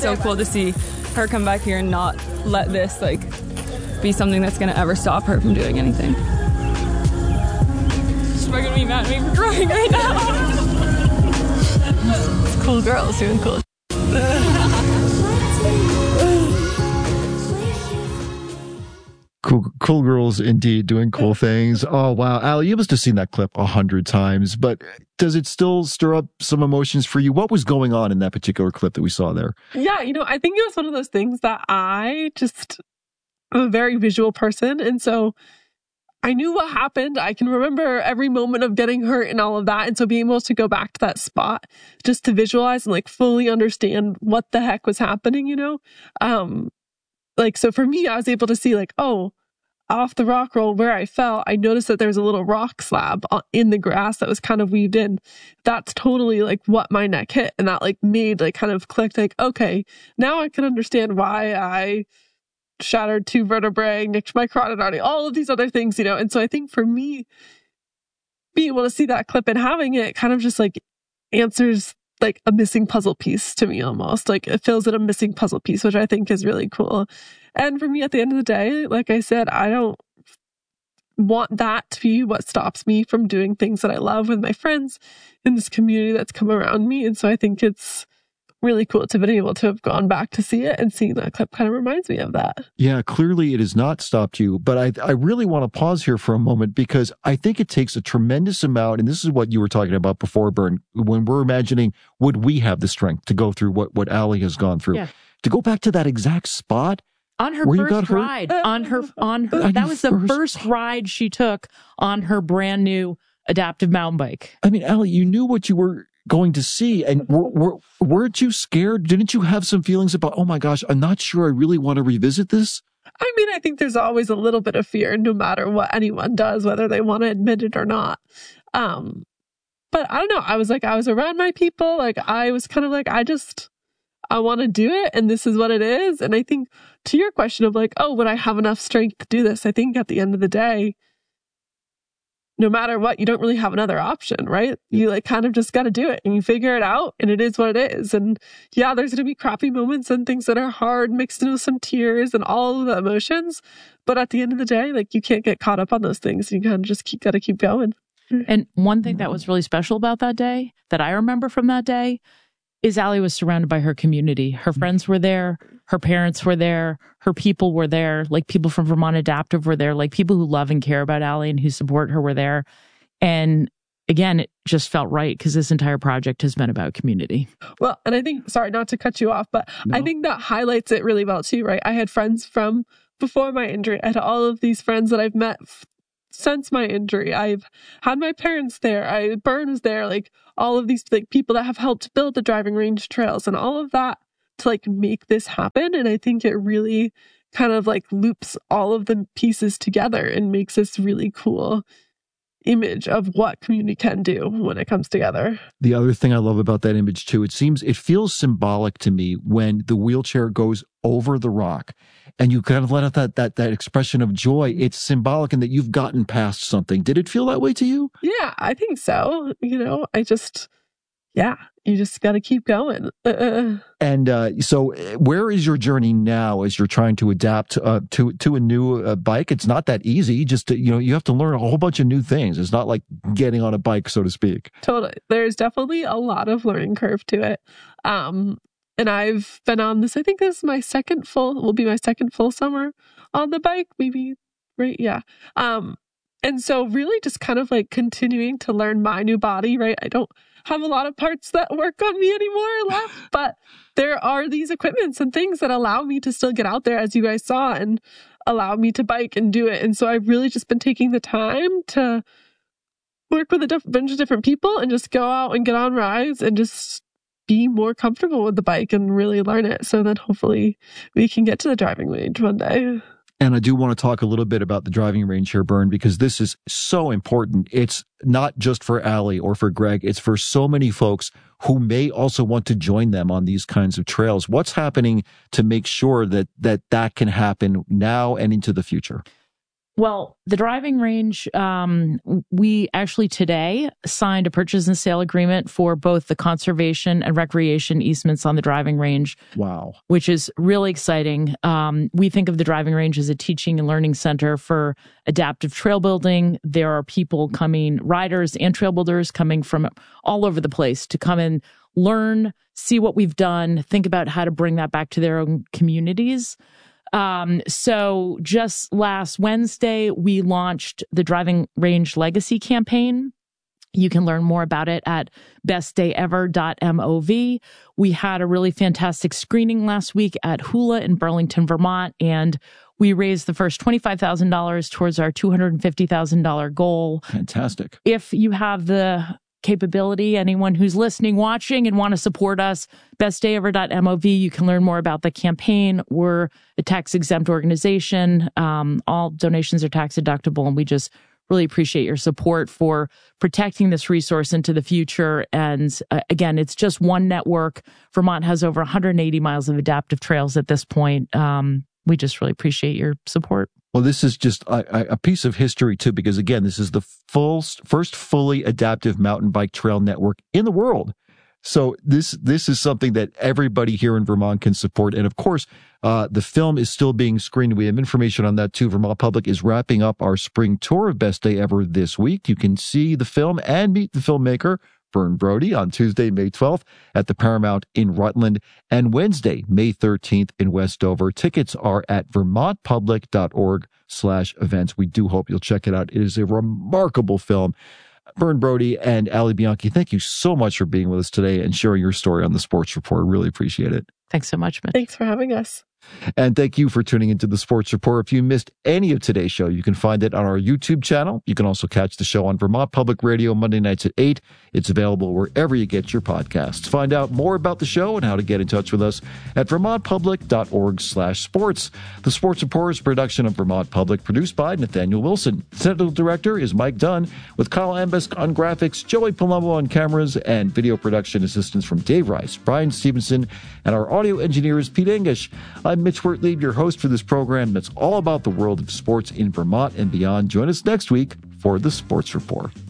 so cool to see her come back here and not let this like be something that's going to ever stop her from doing anything. She's going to be mad at me for crying right now. It's cool girls doing cool. Cool girls indeed doing cool things. Oh, wow. Allie, you must have seen that clip 100 times, but does it still stir up some emotions for you? What was going on in that particular clip that we saw there? Yeah, I think it was one of those things that I'm a very visual person. And so I knew what happened. I can remember every moment of getting hurt and all of that. And so being able to go back to that spot just to visualize and like fully understand what the heck was happening, so for me, I was able to see like, oh, off the rock roll where I fell, I noticed that there was a little rock slab in the grass that was kind of weaved in. That's totally like what my neck hit. And that like made like kind of clicked like, okay, now I can understand why I shattered 2 vertebrae, nicked my carotid artery, all of these other things, And so I think for me, being able to see that clip and having it kind of just like answers like a missing puzzle piece to me almost. Like it fills in a missing puzzle piece, which I think is really cool. And for me, at the end of the day, like I said, I don't want that to be what stops me from doing things that I love with my friends in this community that's come around me. And so I think it's really cool to have been able to have gone back to see it, and seeing that clip kind of reminds me of that. Yeah, clearly it has not stopped you, but I really want to pause here for a moment, because I think it takes a tremendous amount, and this is what you were talking about before, Bern, when we're imagining, would we have the strength to go through what Allie has gone through? Yeah. To go back to that exact spot on her first ride, on her that was the first ride she took on her brand new adaptive mountain bike. I mean, Allie, you knew what you were going to see, and weren't you scared? Didn't you have some feelings about, oh my gosh, I'm not sure I really want to revisit this? I mean, I think there's always a little bit of fear no matter what anyone does, whether they want to admit it or not. But I don't know. I was around my people. Like, I was kind of like, I want to do it, and this is what it is. And I think to your question of like, oh, would I have enough strength to do this? I think at the end of the day, no matter what, you don't really have another option, right? You like kind of just got to do it, and you figure it out, and it is what it is. And yeah, there's going to be crappy moments and things that are hard mixed in with some tears and all of the emotions. But at the end of the day, like, you can't get caught up on those things. You kind of just got to keep going. And one thing that was really special about that day, that I remember from that day, is Allie was surrounded by her community. Her friends were there. Her parents were there. Her people were there. Like, people from Vermont Adaptive were there. Like, people who love and care about Allie and who support her were there. And again, it just felt right, because this entire project has been about community. Well, and I think, sorry, not to cut you off, but no. I think that highlights it really well too, right? I had friends from before my injury. I had all of these friends that I've met since my injury. I've had my parents there. Bern was there, like all of these like people that have helped build the driving range trails and all of that to like make this happen. And I think it really kind of like loops all of the pieces together and makes this really cool image of what community can do when it comes together. The other thing I love about that image too, it feels symbolic to me when the wheelchair goes over the rock and you kind of let out that expression of joy. It's symbolic in that you've gotten past something. Did it feel that way to you? Yeah, I think so. You just got to keep going. And so where is your journey now as you're trying to adapt to a new bike? It's not that easy. You have to learn a whole bunch of new things. It's not like getting on a bike, so to speak. Totally. There's definitely a lot of learning curve to it. And I've been on this, I think this is my second full summer on the bike, maybe, right? Yeah. And so really just kind of like continuing to learn my new body, right? I don't have a lot of parts that work on me anymore left, but there are these equipments and things that allow me to still get out there, as you guys saw, and allow me to bike and do it. And so I've really just been taking the time to work with a bunch of different people and just go out and get on rides and just be more comfortable with the bike and really learn it. So then hopefully we can get to the driving range one day. And I do want to talk a little bit about the driving range here, Bern, because this is so important. It's not just for Allie or for Greg. It's for so many folks who may also want to join them on these kinds of trails. What's happening to make sure that can happen now and into the future? Well, the driving range, we actually today signed a purchase and sale agreement for both the conservation and recreation easements on the driving range. Wow. Which is really exciting. We think of the driving range as a teaching and learning center for adaptive trail building. There are people coming, riders and trail builders coming from all over the place to come and learn, see what we've done, think about how to bring that back to their own communities. So just last Wednesday, we launched the Driving Range Legacy campaign. You can learn more about it at bestdayever.mov. We had a really fantastic screening last week at Hula in Burlington, Vermont, and we raised the first $25,000 towards our $250,000 goal. Fantastic. If you have the capability, anyone who's listening, watching, and want to support us, bestdayever.mov. You can learn more about the campaign. We're a tax-exempt organization. All donations are tax deductible, and we just really appreciate your support for protecting this resource into the future. And again, it's just one network. Vermont has over 180 miles of adaptive trails at this point. We just really appreciate your support. Well, this is just a piece of history, too, because, again, this is the first fully adaptive mountain bike trail network in the world. So this is something that everybody here in Vermont can support. And, of course, the film is still being screened. We have information on that, too. Vermont Public is wrapping up our spring tour of Best Day Ever this week. You can see the film and meet the filmmaker, Vern Brody, on Tuesday, May 12th at the Paramount in Rutland, and Wednesday, May 13th in Westover. Tickets are at vermontpublic.org/events. We do hope you'll check it out. It is a remarkable film. Vern Brody and Ali Bianchi, thank you so much for being with us today and sharing your story on the Sports Report. Really appreciate it. Thanks so much, Mitch. Thanks for having us. And thank you for tuning into the Sports Report. If you missed any of today's show, you can find it on our YouTube channel. You can also catch the show on Vermont Public Radio Monday nights at 8. It's available wherever you get your podcasts. Find out more about the show and how to get in touch with us at vermontpublic.org/sports. The Sports Report is a production of Vermont Public, produced by Nathaniel Wilson. Technical director is Mike Dunn, with Kyle Ambusk on graphics, Joey Palumbo on cameras, and video production assistance from Dave Rice, Brian Stevenson, and our audio engineer is Pete English. I'm Mitch Wertlieb, your host for this program that's all about the world of sports in Vermont and beyond. Join us next week for the Sports Report.